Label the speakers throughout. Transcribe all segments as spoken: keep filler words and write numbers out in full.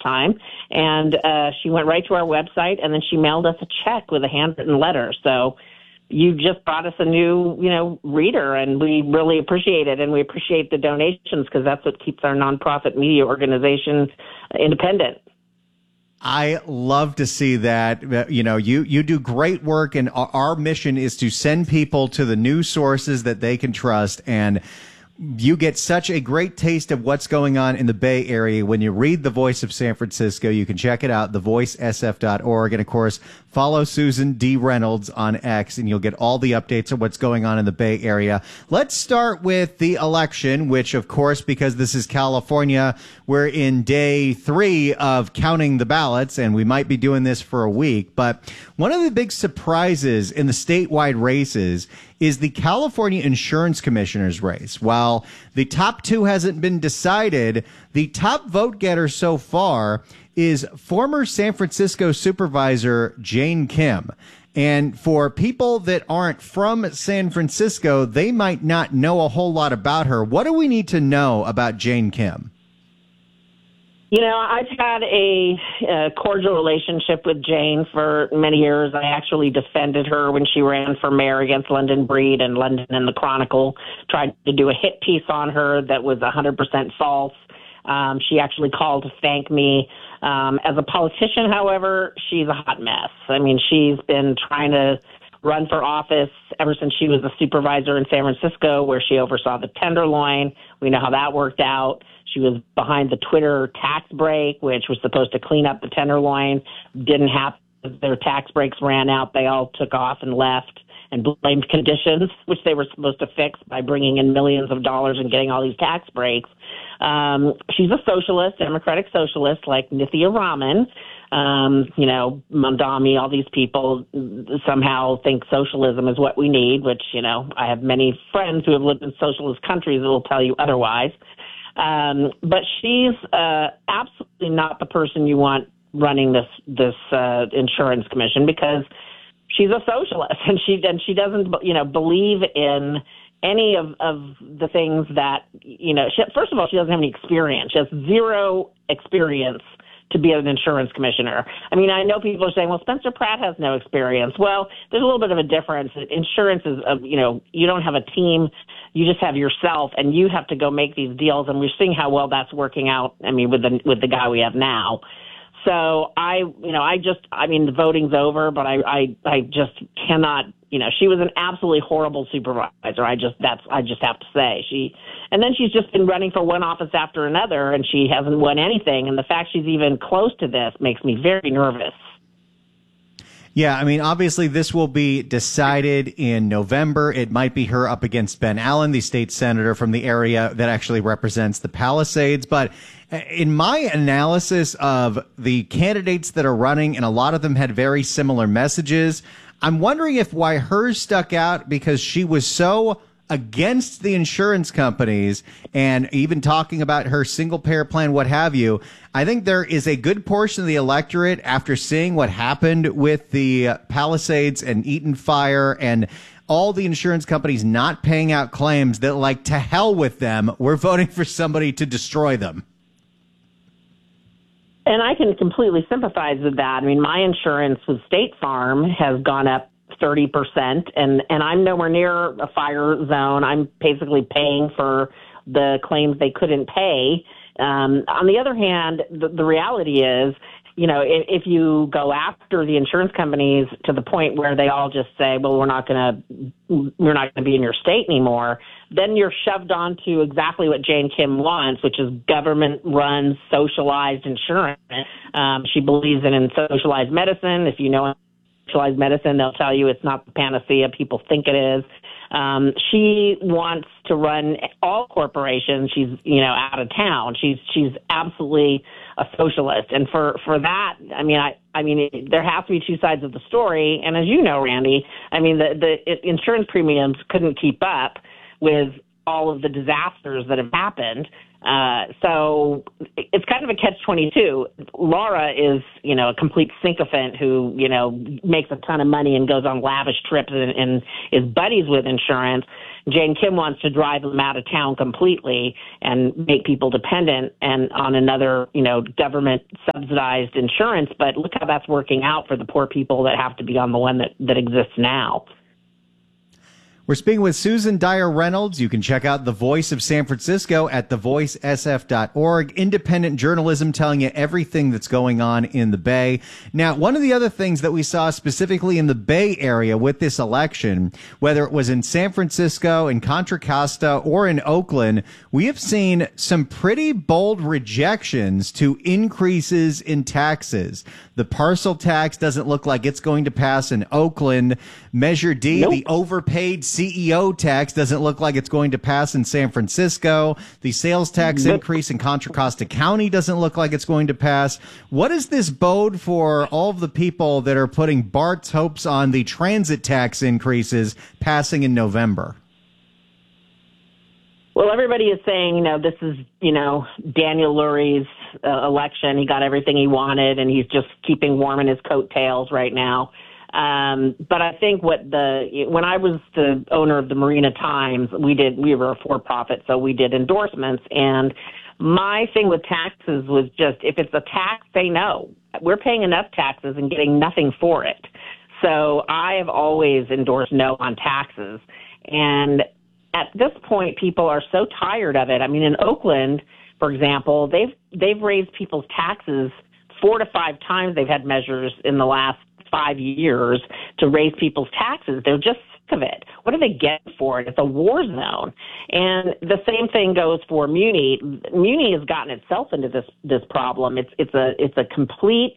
Speaker 1: time. And uh, she went right to our website, and then she mailed us a check with a handwritten letter. So you just brought us a new, you know, reader, and we really appreciate it. And we appreciate the donations because that's what keeps our nonprofit media organization independent.
Speaker 2: I love to see that. You know, you, you do great work, and our, our mission is to send people to the news sources that they can trust. And you get such a great taste of what's going on in the Bay Area when you read The Voice of San Francisco. You can check it out, the voice s f dot org. And, of course, follow Susan D. Reynolds on X, and you'll get all the updates of what's going on in the Bay Area. Let's start with the election, which, of course, because this is California, we're in day three of counting the ballots, and we might be doing this for a week. But one of the big surprises in the statewide races is the California Insurance Commissioner's race. While the top two hasn't been decided, the top vote getter so far is former San Francisco Supervisor Jane Kim. And for people that aren't from San Francisco, they might not know a whole lot about her. What do we need to know about Jane Kim?
Speaker 1: You know, I've had a, a cordial relationship with Jane for many years. I actually defended her when she ran for mayor against London Breed, and London and the Chronicle tried to do a hit piece on her that was one hundred percent false. Um, she actually called to thank me. Um, as a politician, however, she's a hot mess. I mean, she's been trying to run for office ever since she was a supervisor in San Francisco, where she oversaw the Tenderloin. We know how that worked out. She was behind the Twitter tax break, which was supposed to clean up the Tenderloin. Didn't happen. Their tax breaks ran out. They all took off and left and blamed conditions, which they were supposed to fix by bringing in millions of dollars and getting all these tax breaks. Um, she's a socialist, democratic socialist, like Nithya Raman. Um, you know, Mamdani, all these people somehow think socialism is what we need, which, you know, I have many friends who have lived in socialist countries that will tell you otherwise. Um, but she's uh, absolutely not the person you want running this this uh, insurance commission, because she's a socialist, and she and she doesn't, you know, believe in any of, of the things that, you know, she, first of all, she doesn't have any experience. She has zero experience to be an insurance commissioner. I mean, I know people are saying, well, Spencer Pratt has no experience. Well, there's a little bit of a difference. Insurance is, uh, you know, you don't have a team. You just have yourself, and you have to go make these deals. And we're seeing how well that's working out, I mean, with the with the guy we have now. So I, you know, I just, I mean, the voting's over, but I, I, I just cannot, you know, she was an absolutely horrible supervisor. I just, that's, I just have to say she, and then she's just been running for one office after another, and she hasn't won anything. And the fact she's even close to this makes me very nervous.
Speaker 2: Yeah, I mean, obviously this will be decided in November. It might be her up against Ben Allen, the state senator from the area that actually represents the Palisades. But in my analysis of the candidates that are running, and a lot of them had very similar messages, I'm wondering if why hers stuck out because she was so against the insurance companies and even talking about her single payer plan, what have you. I think there is a good portion of the electorate, after seeing what happened with the Palisades and Eaton Fire and all the insurance companies not paying out claims, that, like, to hell with them, we're voting for somebody to destroy them.
Speaker 1: And I can completely sympathize with that. I mean, my insurance with State Farm has gone up thirty percent, and, and I'm nowhere near a fire zone. I'm basically paying for the claims they couldn't pay. Um, on the other hand, the, the reality is, you know, if, if you go after the insurance companies to the point where they all just say, well, we're not going to, we're not going to be in your state anymore, then you're shoved onto exactly what Jane Kim wants, which is government-run, socialized insurance. Um, she believes in, in socialized medicine. If you know socialized medicine, they'll tell you it's not the panacea people think it is. Um, she wants to run all corporations. She's, you know, out of town. She's she's absolutely a socialist, and for, for that, I mean, I I mean, it, there has to be two sides of the story. And as you know, Randy, I mean, the the insurance premiums couldn't keep up with all of the disasters that have happened. Uh, so it's kind of a catch twenty-two. Laura is, you know, a complete sycophant who, you know, makes a ton of money and goes on lavish trips and, and is buddies with insurance. Jane Kim wants to drive them out of town completely and make people dependent and on another, you know, government subsidized insurance. But look how that's working out for the poor people that have to be on the one that, that exists now.
Speaker 2: We're speaking with Susan Dyer Reynolds. You can check out The Voice of San Francisco at the voice s f dot org. Independent journalism telling you everything that's going on in the Bay. Now, one of the other things that we saw specifically in the Bay Area with this election, whether it was in San Francisco, in Contra Costa, or in Oakland, we have seen some pretty bold rejections to increases in taxes. The parcel tax doesn't look like it's going to pass in Oakland. Measure D, nope. The overpaid C E O tax doesn't look like it's going to pass in San Francisco. The sales tax nope. increase in Contra Costa County doesn't look like it's going to pass. What does this bode for all of the people that are putting Bart's hopes on the transit tax increases passing in November?
Speaker 1: Well, everybody is saying, you know, this is, you know, Daniel Lurie's uh, election. He got everything he wanted, and he's just keeping warm in his coattails right now. Um, but I think what the when I was the owner of the Marina Times, we did we were a for-profit, so we did endorsements. And my thing with taxes was just if it's a tax, say no. We're paying enough taxes and getting nothing for it. So I have always endorsed no on taxes. And at this point, people are so tired of it. I mean, in Oakland, for example, they've they've raised people's taxes four to five times. They've had measures in the last five years to raise people's taxes. They're just sick of it. What do they get for it? It's a war zone. And the same thing goes for Muni. Muni has gotten itself into this this problem. It's it's a it's a complete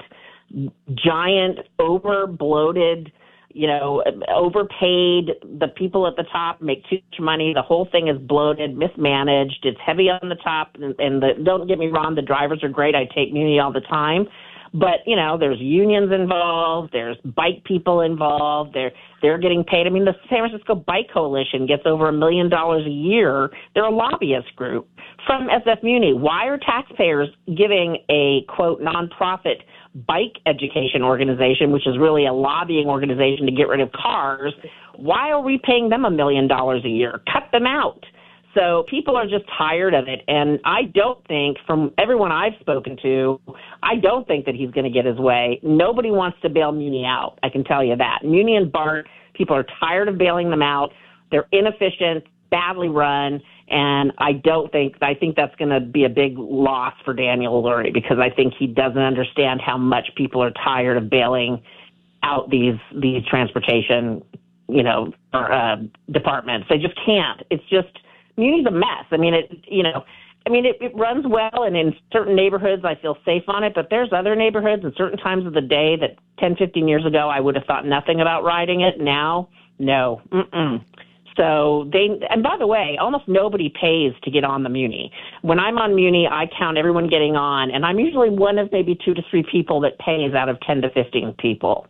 Speaker 1: giant over bloated, you know, overpaid. The people at the top make too much money. The whole thing is bloated, mismanaged. It's heavy on the top. And, and the, don't get me wrong, the drivers are great. I take Muni all the time. But, you know, there's unions involved. There's bike people involved. They're, they're getting paid. I mean, the San Francisco Bike Coalition gets over a million dollars a year. They're a lobbyist group from S F Muni. Why are taxpayers giving a, quote, nonprofit bike education organization, which is really a lobbying organization to get rid of cars, why are we paying them a million dollars a year? Cut them out. So people are just tired of it. And I don't think, from everyone I've spoken to, I don't think that he's going to get his way. Nobody wants to bail Muni out. I can tell you that. Muni and BART, people are tired of bailing them out. They're inefficient, badly run. And I don't think, I think that's going to be a big loss for Daniel Lurie because I think he doesn't understand how much people are tired of bailing out these, these transportation, you know, uh, departments. They just can't. It's just, Muni's a mess. I mean, it, you know, I mean, it, it runs well, and in certain neighborhoods I feel safe on it, but there's other neighborhoods and certain times of the day that ten, fifteen years ago I would have thought nothing about riding it. Now, no. Mm-mm. So they, and by the way, almost nobody pays to get on the Muni. When I'm on Muni, I count everyone getting on, and I'm usually one of maybe two to three people that pays out of ten to fifteen people.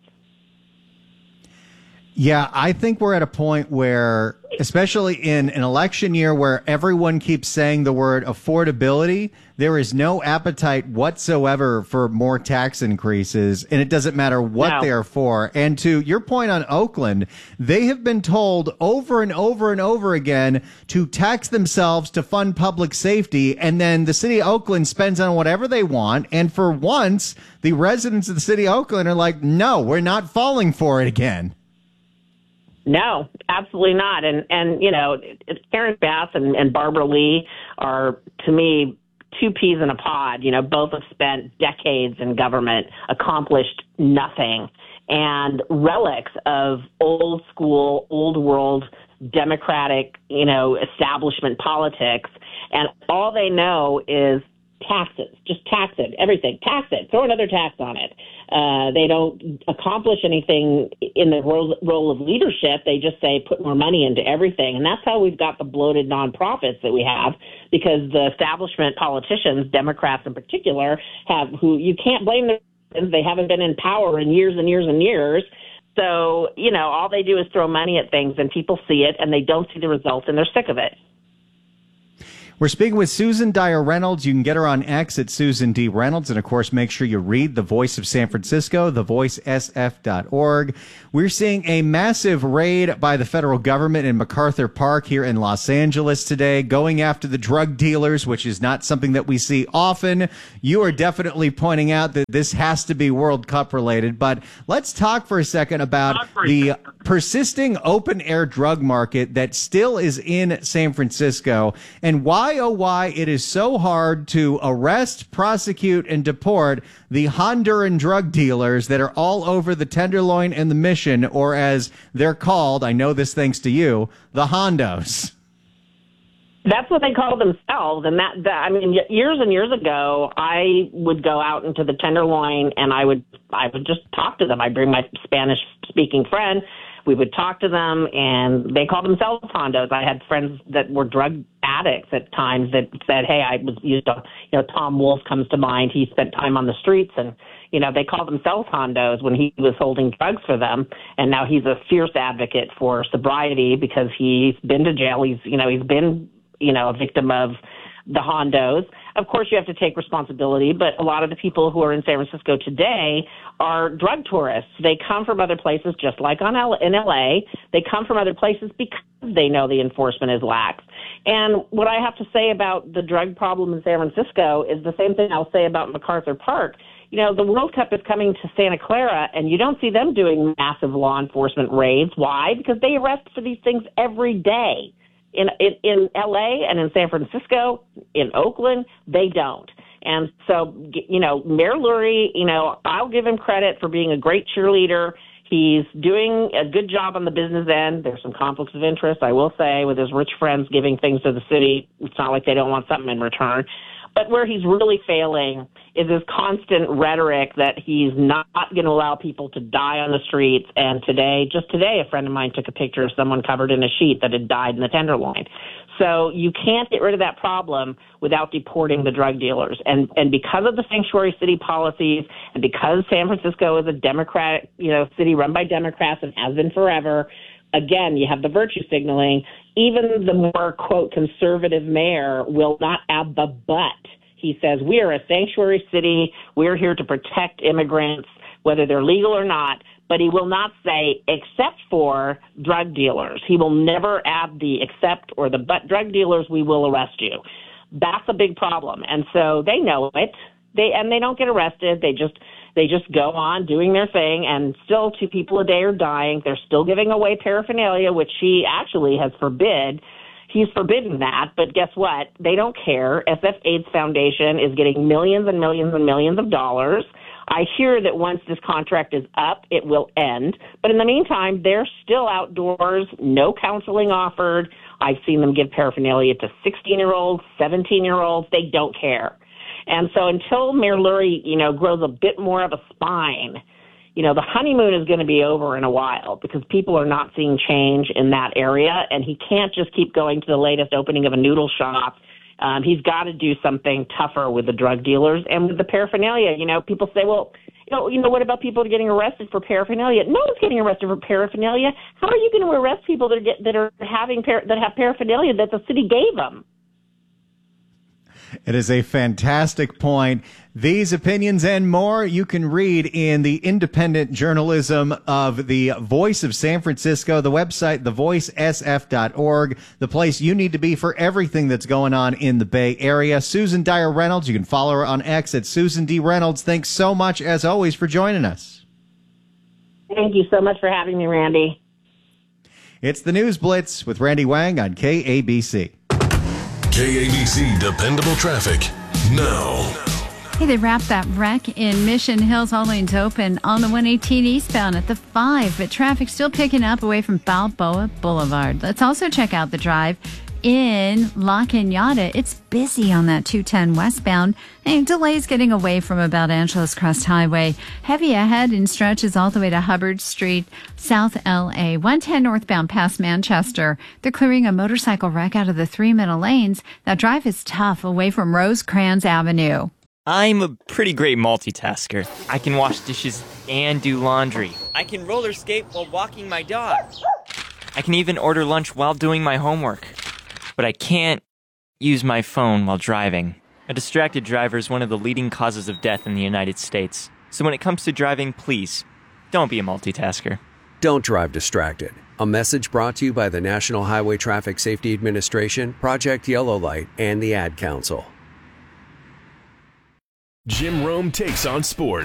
Speaker 2: Yeah, I think we're at a point where, especially in an election year where everyone keeps saying the word affordability, there is no appetite whatsoever for more tax increases, and it doesn't matter what no. they're for. And to your point on Oakland, they have been told over and over and over again to tax themselves to fund public safety, and then the city of Oakland spends on whatever they want, and for once, the residents of the city of Oakland are like, no, we're not falling for it again.
Speaker 1: No, absolutely not. And, and you know, Karen Bass and, and Barbara Lee are, to me, two peas in a pod. You know, both have spent decades in government, accomplished nothing, and relics of old school, old world, democratic, you know, establishment politics. And all they know is taxes, just tax it, everything, tax it, throw another tax on it. Uh, they don't accomplish anything in the role, role of leadership. They just say put more money into everything. And that's how we've got the bloated nonprofits that we have, because the establishment politicians, Democrats in particular, have who you can't blame them. They haven't been in power in years and years and years. So, you know, all they do is throw money at things and people see it and they don't see the results and they're sick of it.
Speaker 2: We're speaking with Susan Dyer Reynolds. You can get her on X at Susan D. Reynolds. And, of course, make sure you read The Voice of San Francisco, the voice s f dot org. We're seeing a massive raid by the federal government in MacArthur Park here in Los Angeles today, going after the drug dealers, which is not something that we see often. You are definitely pointing out that this has to be World Cup related. But let's talk for a second about the persisting open-air drug market that still is in San Francisco, and why, oh, why it is so hard to arrest, prosecute, and deport the Honduran drug dealers that are all over the Tenderloin and the Mission, or as they're called, I know this thanks to you, the Hondos.
Speaker 1: That's what they call themselves. And that, that, I mean, years and years ago, I would go out into the Tenderloin and I would, I would just talk to them. I'd bring my Spanish speaking friend. We would talk to them, and they called themselves Hondos. I had friends that were drug addicts at times that said, hey, I was used to, you know, Tom Wolfe comes to mind. He spent time on the streets, and, you know, they called themselves Hondos when he was holding drugs for them. And now he's a fierce advocate for sobriety because he's been to jail. He's, you know, he's been, you know, a victim of the Hondos. Of course, you have to take responsibility, but a lot of the people who are in San Francisco today are drug tourists. They come from other places, just like on L- in L A. They come from other places because they know the enforcement is lax. And what I have to say about the drug problem in San Francisco is the same thing I'll say about MacArthur Park. You know, the World Cup is coming to Santa Clara, and you don't see them doing massive law enforcement raids. Why? Because they arrest for these things every day. In, in in L A and in San Francisco, in Oakland, they don't. And so, you know, Mayor Lurie, you know, I'll give him credit for being a great cheerleader. He's doing a good job on the business end. There's some conflicts of interest, I will say, with his rich friends giving things to the city. It's not like they don't want something in return. But where he's really failing is his constant rhetoric that he's not going to allow people to die on the streets. And today, just today, a friend of mine took a picture of someone covered in a sheet that had died in the Tenderloin. So you can't get rid of that problem without deporting the drug dealers. And and because of the sanctuary city policies, and because San Francisco is a Democratic, you know, city run by Democrats and has been forever, again, you have the virtue signaling. Even the more, quote, conservative mayor will not add the but. He says, we are a sanctuary city. We're here to protect immigrants, whether they're legal or not. But he will not say, except for drug dealers. He will never add the except or the but. Drug dealers, we will arrest you. That's a big problem. And so they know it. They and they don't get arrested. They just they just go on doing their thing, and still two people a day are dying. They're still giving away paraphernalia, which he actually has forbid. He's forbidden that, but guess what? They don't care. S F AIDS Foundation is getting millions and millions and millions of dollars. I hear that once this contract is up, it will end. But in the meantime, they're still outdoors, no counseling offered. I've seen them give paraphernalia to sixteen-year-olds, seventeen-year-olds. They don't care. And so until Mayor Lurie, you know, grows a bit more of a spine, you know, the honeymoon is going to be over in a while because people are not seeing change in that area, and he can't just keep going to the latest opening of a noodle shop. Um, he's got to do something tougher with the drug dealers and with the paraphernalia. You know, people say, well, you know, you know, what about people getting arrested for paraphernalia? No one's getting arrested for paraphernalia. How are you going to arrest people that get that are having par- that have paraphernalia that the city gave them?
Speaker 2: It is a fantastic point. These opinions and more you can read in the independent journalism of the Voice of San Francisco, the website, the voice s f dot org, the place you need to be for everything that's going on in the Bay Area. Susan Dyer Reynolds, you can follow her on X at Susan D. Reynolds. Thanks so much, as always, for joining us.
Speaker 1: Thank you so much for having me, Randy.
Speaker 2: It's the News Blitz with Randy Wang on K A B C.
Speaker 3: K A B C Dependable Traffic now.
Speaker 4: Hey, they wrapped that wreck in Mission Hills. All lanes open on the one eighteen eastbound at the five, but traffic still picking up away from Balboa Boulevard. Let's also check out the drive in La Cañada. It's busy on that two ten westbound, and delays getting away from about Angeles Crest Highway. Heavy ahead in stretches all the way to Hubbard Street, South L A. one ten northbound past Manchester. They're clearing a motorcycle wreck out of the three middle lanes. That drive is tough away from Rosecrans Avenue.
Speaker 5: I'm a pretty great multitasker. I can wash dishes and do laundry. I can roller skate while walking my dog. I can even order lunch while doing my homework. But I can't use my phone while driving. A distracted driver is one of the leading causes of death in the United States. So when it comes to driving, please, don't be a multitasker.
Speaker 6: Don't drive distracted. A message brought to you by the National Highway Traffic Safety Administration, Project Yellow Light, and the Ad Council.
Speaker 3: Jim Rome takes on sports.